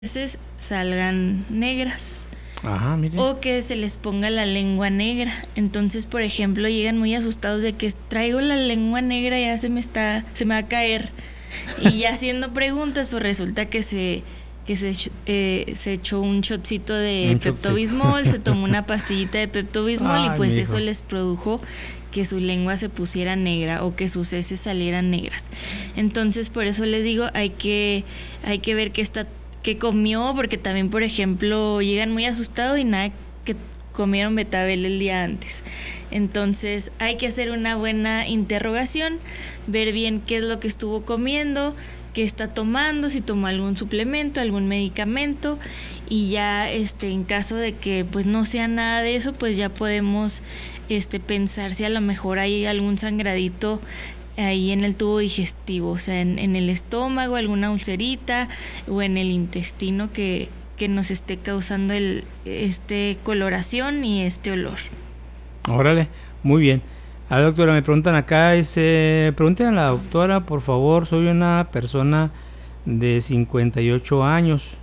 veces salgan negras. Ajá, mire. O que se les ponga la lengua negra. Entonces, por ejemplo, llegan muy asustados de que traigo la lengua negra, ya se me va a caer. Y ya haciendo preguntas, pues resulta que se echó un shotcito de Pepto-Bismol, se tomó una pastillita de Pepto-Bismol y pues eso les produjo que su lengua se pusiera negra o que sus heces salieran negras. Entonces, por eso les digo, hay que ver qué comió, porque también, por ejemplo, llegan muy asustados y nada, que comieron betabel el día antes. Entonces hay que hacer una buena interrogación, ver bien qué es lo que estuvo comiendo, qué está tomando, si tomó algún suplemento, algún medicamento, y ya en caso de que pues no sea nada de eso, pues ya podemos pensar si a lo mejor hay algún sangradito ahí en el tubo digestivo, o sea, en el estómago, alguna ulcerita o en el intestino que nos esté causando coloración y olor. Órale, muy bien. A la doctora, me preguntan acá, pregunten a la doctora, por favor, soy una persona de 58 años,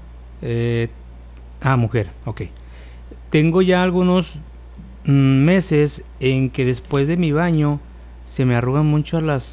mujer, ok. Tengo ya algunos meses en que después de mi baño se me arrugan mucho las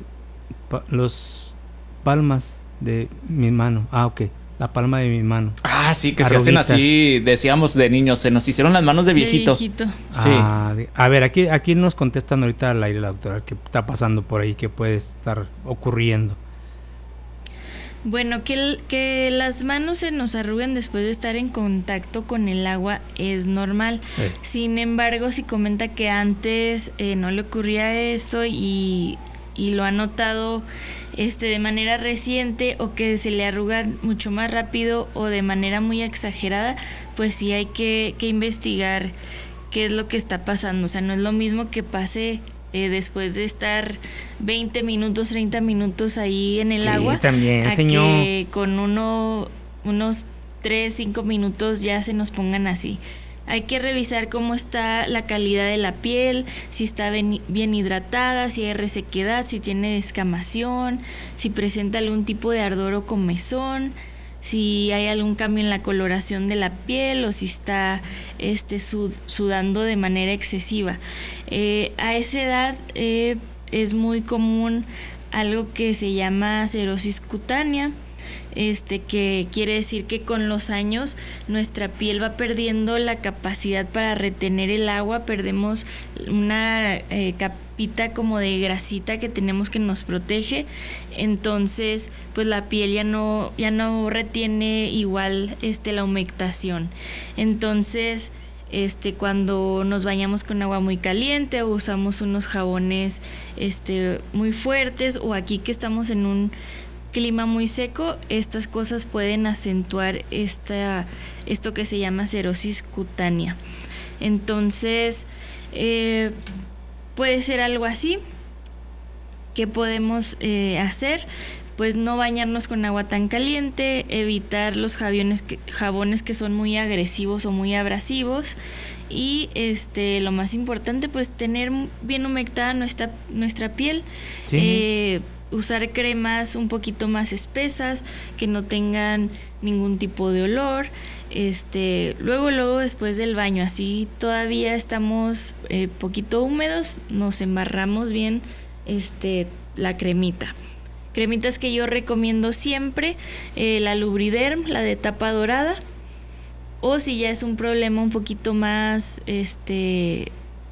palmas de mi mano. Ok, la palma de mi mano. Sí, que arruguitas. Se hacen así, decíamos de niños, se nos hicieron las manos de viejito. Sí. A ver, aquí nos contestan ahorita al aire la doctora, ¿qué está pasando por ahí? ¿Qué puede estar ocurriendo? Bueno, que las manos se nos arruguen después de estar en contacto con el agua es normal. Sin embargo, si comenta que antes no le ocurría esto y lo ha notado de manera reciente, o que se le arrugan mucho más rápido o de manera muy exagerada, pues sí hay que investigar qué es lo que está pasando. O sea, no es lo mismo que pase después de estar 20 minutos, 30 minutos ahí en el agua, también, a señor, que con unos 3, 5 minutos ya se nos pongan así. Hay que revisar cómo está la calidad de la piel, si está bien hidratada, si hay resequedad, si tiene descamación, si presenta algún tipo de ardor o comezón, si hay algún cambio en la coloración de la piel o si está sudando de manera excesiva. A esa edad es muy común algo que se llama cerosis cutánea, que quiere decir que con los años nuestra piel va perdiendo la capacidad para retener el agua, perdemos una capita como de grasita que tenemos que nos protege, entonces pues la piel ya no retiene igual la humectación. Entonces cuando nos bañamos con agua muy caliente o usamos unos jabones muy fuertes, o aquí que estamos en un clima muy seco, estas cosas pueden acentuar esto que se llama cerosis cutánea. Entonces puede ser algo así. ¿Qué podemos hacer? Pues no bañarnos con agua tan caliente, evitar los jabones que son muy agresivos o muy abrasivos, y lo más importante, pues tener bien humectada nuestra piel. Sí. Usar cremas un poquito más espesas, que no tengan ningún tipo de olor. Luego después del baño, así todavía estamos poquito húmedos, nos embarramos bien la cremita. Cremitas que yo recomiendo siempre, la Lubriderm, la de tapa dorada, o si ya es un problema un poquito más de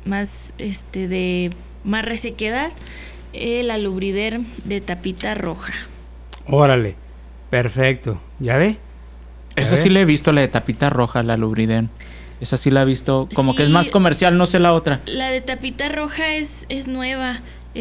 más resequedad, la Lubriderm de tapita roja. Órale, perfecto. ¿Ya ve? Esa sí la he visto, la de tapita roja, la Lubriderm. Esa sí la he visto, como sí, que es más comercial, no sé la otra. La de tapita roja es nueva.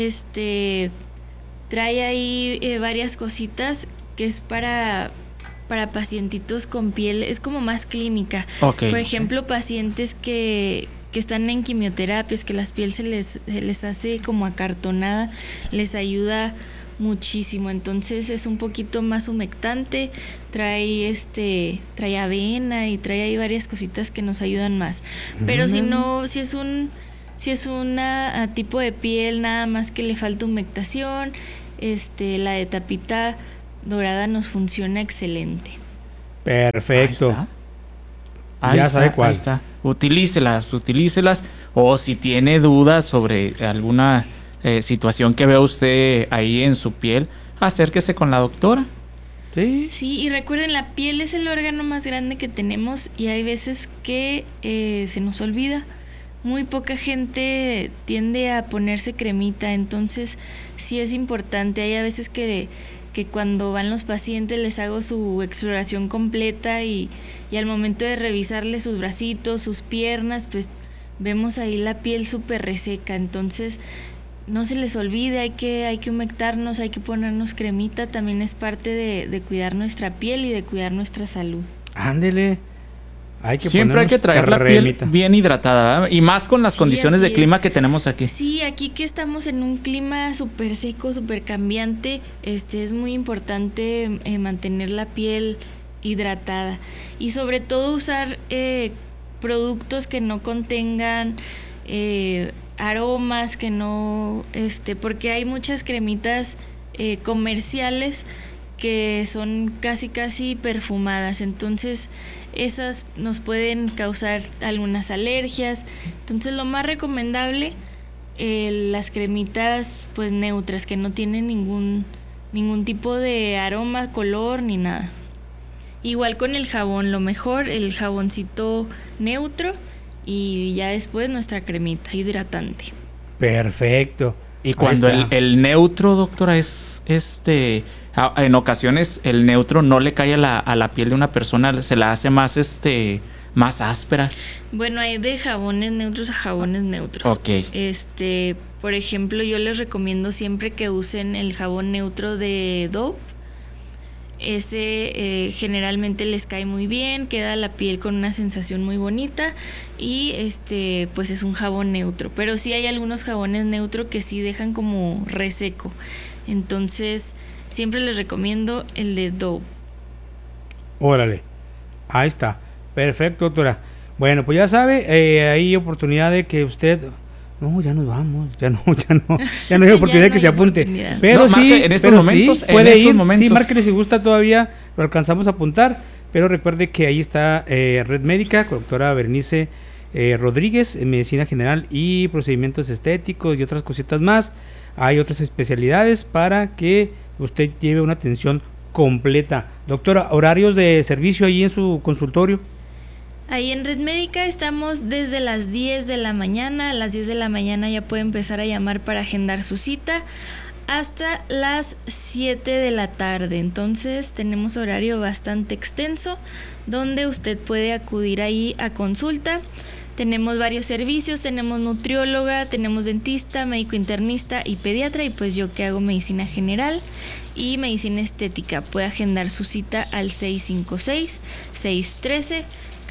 Trae ahí varias cositas que es para pacientitos con piel, es como más clínica. Okay. Por ejemplo, pacientes que están en quimioterapias, que la piel se les hace como acartonada, les ayuda muchísimo. Entonces es un poquito más humectante, trae avena y trae ahí varias cositas que nos ayudan más. Pero si es una tipo de piel nada más que le falta humectación, la de tapita dorada nos funciona excelente. Perfecto. Ahí Ya está, sabe cuál. ahí está. Utilícelas. O si tiene dudas sobre alguna situación que vea usted ahí en su piel, acérquese con la doctora. Sí. Sí, y recuerden, la piel es el órgano más grande que tenemos y hay veces que se nos olvida. Muy poca gente tiende a ponerse cremita, entonces sí es importante. Hay a veces que cuando van los pacientes les hago su exploración completa y al momento de revisarles sus bracitos, sus piernas, pues vemos ahí la piel súper reseca. Entonces no se les olvide, hay que humectarnos, hay que ponernos cremita, también es parte de cuidar nuestra piel y de cuidar nuestra salud. Ándele. Siempre hay que traer la piel bien hidratada, ¿verdad? Y más con las condiciones de clima que tenemos aquí. Sí, aquí que estamos en un clima súper seco, súper cambiante, es muy importante mantener la piel hidratada y sobre todo usar productos que no contengan aromas, que no, porque hay muchas cremitas comerciales que son casi perfumadas, entonces esas nos pueden causar algunas alergias. Entonces lo más recomendable, las cremitas pues neutras, que no tienen ningún tipo de aroma, color ni nada. Igual con el jabón, lo mejor el jaboncito neutro y ya después nuestra cremita hidratante. Perfecto. Y cuando el neutro, doctora, es en ocasiones el neutro no le cae a la piel de una persona, se la hace más más áspera. Bueno, hay de jabones neutros a jabones neutros. Ok. Por ejemplo, yo les recomiendo siempre que usen el jabón neutro de Dove. Ese generalmente les cae muy bien, queda la piel con una sensación muy bonita y pues es un jabón neutro, pero sí hay algunos jabones neutros que sí dejan como reseco, entonces siempre les recomiendo el de Dove. Órale, ahí está, perfecto, doctora. Bueno, pues ya sabe, hay oportunidad de que usted... No, ya nos vamos, ya no hay oportunidad de que se apunte. Pero no, sí, marque en estos momentos, sí, puede ir. Momentos. Sí, márquele si gusta todavía, lo alcanzamos a apuntar. Pero recuerde que ahí está Red Médica, con la doctora Berenice Rodríguez, en Medicina General y Procedimientos Estéticos y otras cositas más. Hay otras especialidades para que usted lleve una atención completa. Doctora, horarios de servicio ahí en su consultorio. Ahí en Red Médica estamos desde las 10 de la mañana, a las 10 de la mañana ya puede empezar a llamar para agendar su cita, hasta las 7 de la tarde. Entonces tenemos horario bastante extenso donde usted puede acudir ahí a consulta. Tenemos varios servicios, tenemos nutrióloga, tenemos dentista, médico internista y pediatra, y pues yo que hago medicina general y medicina estética. Puede agendar su cita al 656-613-1462.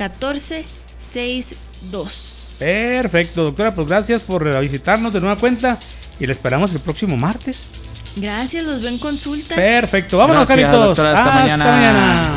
Perfecto, doctora, pues gracias por visitarnos de nueva cuenta y la esperamos el próximo martes. Gracias, los veo en consulta. Perfecto, vámonos, gracias, Carlitos. Doctora, hasta mañana.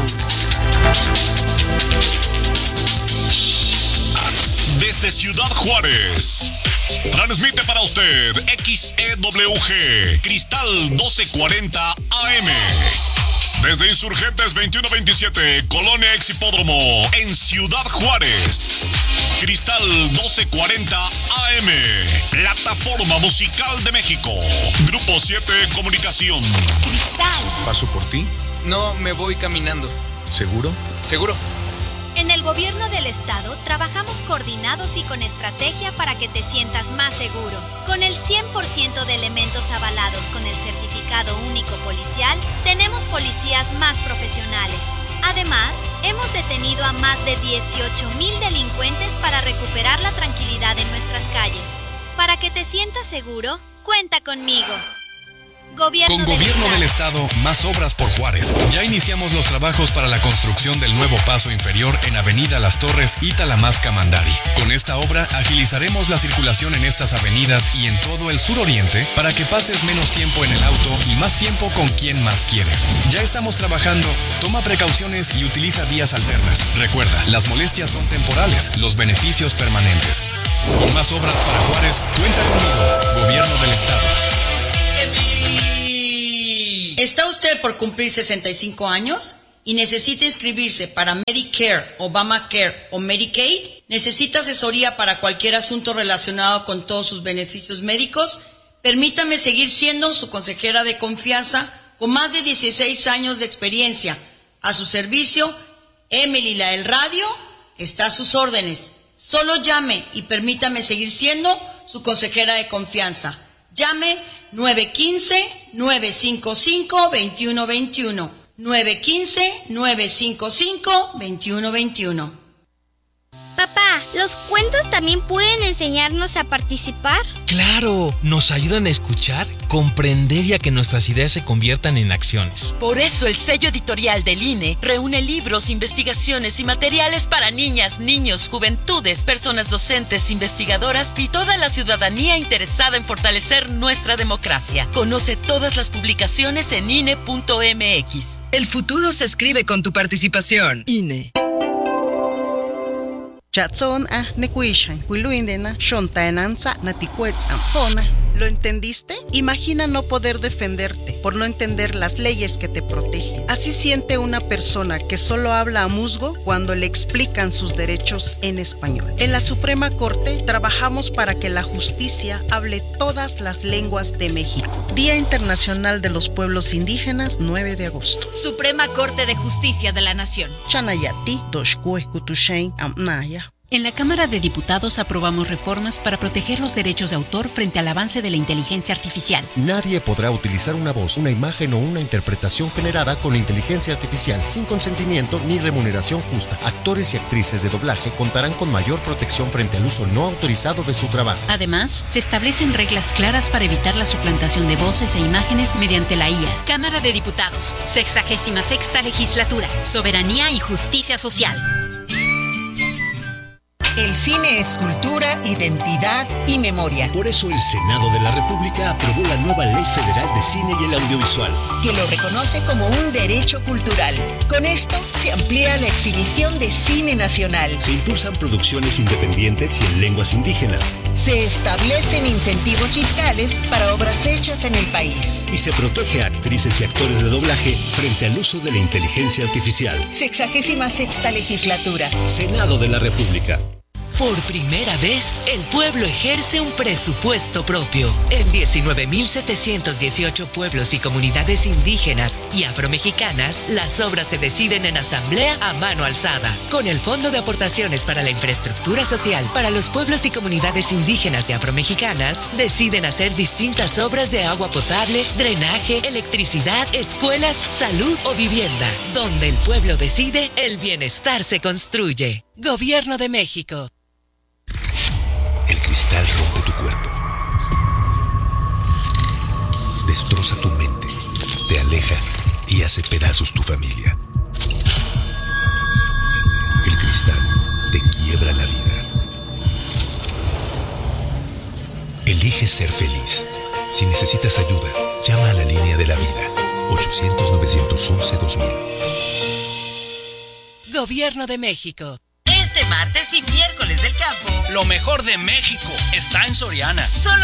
Desde Ciudad Juárez, transmite para usted XEWG Cristal 1240 AM. Desde Insurgentes 2127, Colonia Exhipódromo, en Ciudad Juárez. Cristal 1240 AM, Plataforma Musical de México. Grupo 7 Comunicación. Cristal. ¿Paso por ti? No, me voy caminando. ¿Seguro? ¿Seguro? En el gobierno del estado trabajamos coordinados y con estrategia para que te sientas más seguro. Con el 100% de elementos avalados con el certificado único policial, tenemos policías más profesionales. Además, hemos detenido a más de 18,000 delincuentes para recuperar la tranquilidad en nuestras calles. Para que te sientas seguro, cuenta conmigo. Con Gobierno del Estado, más obras por Juárez. Ya iniciamos los trabajos para la construcción del nuevo paso inferior en Avenida Las Torres y Talamasca-Mandari. Con esta obra agilizaremos la circulación en estas avenidas y en todo el suroriente para que pases menos tiempo en el auto y más tiempo con quien más quieres. Ya estamos trabajando, toma precauciones y utiliza vías alternas. Recuerda, las molestias son temporales, los beneficios permanentes. Con más obras para Juárez, cuenta conmigo, Gobierno del Estado. ¿Está usted por cumplir 65 años? y necesita inscribirse para Medicare, Obamacare o Medicaid, necesita asesoría para cualquier asunto relacionado con todos sus beneficios médicos, permítame seguir siendo su consejera de confianza con más de 16 años de experiencia. A su servicio, Emily la del radio está a sus órdenes. Solo llame y permítame seguir siendo su consejera de confianza. Llame 915-955-2121. 915-955-2121. Papá, ¿los cuentos también pueden enseñarnos a participar? ¡Claro! Nos ayudan a escuchar, comprender y a que nuestras ideas se conviertan en acciones. Por eso el sello editorial del INE reúne libros, investigaciones y materiales para niñas, niños, juventudes, personas docentes, investigadoras y toda la ciudadanía interesada en fortalecer nuestra democracia. Conoce todas las publicaciones en INE.mx. El futuro se escribe con tu participación. INE. ¿Lo entendiste? Imagina no poder defenderte por no entender las leyes que te protegen. Así siente una persona que solo habla a musgo cuando le explican sus derechos en español. En la Suprema Corte trabajamos para que la justicia hable todas las lenguas de México. Día Internacional de los Pueblos Indígenas, 9 de agosto. Suprema Corte de Justicia de la Nación. Chanayati, Toshkue, Kutushain, Amnaya. En la Cámara de Diputados aprobamos reformas para proteger los derechos de autor frente al avance de la inteligencia artificial. Nadie podrá utilizar una voz, una imagen o una interpretación generada con inteligencia artificial sin consentimiento ni remuneración justa. Actores y actrices de doblaje contarán con mayor protección frente al uso no autorizado de su trabajo. Además, se establecen reglas claras para evitar la suplantación de voces e imágenes mediante la IA. Cámara de Diputados, 66ª Legislatura, Soberanía y Justicia Social. El cine es cultura, identidad y memoria. Por eso el Senado de la República aprobó la nueva Ley Federal de Cine y el Audiovisual, que lo reconoce como un derecho cultural. Con esto se amplía la exhibición de cine nacional. Se impulsan producciones independientes y en lenguas indígenas. Se establecen incentivos fiscales para obras hechas en el país. Y se protege a actrices y actores de doblaje frente al uso de la inteligencia artificial. 66ª Legislatura. Senado de la República. Por primera vez, el pueblo ejerce un presupuesto propio. En 19.718 pueblos y comunidades indígenas y afromexicanas, las obras se deciden en asamblea a mano alzada. Con el Fondo de Aportaciones para la Infraestructura Social para los pueblos y comunidades indígenas y afromexicanas, deciden hacer distintas obras de agua potable, drenaje, electricidad, escuelas, salud o vivienda. Donde el pueblo decide, el bienestar se construye. Gobierno de México. El cristal rompe tu cuerpo, destroza tu mente, te aleja y hace pedazos tu familia. El cristal te quiebra la vida. Elige ser feliz. Si necesitas ayuda, llama a la línea de la vida, 800-911-2000. Gobierno de México. Este martes y miércoles del campo, lo mejor de México está en Soriana. Solo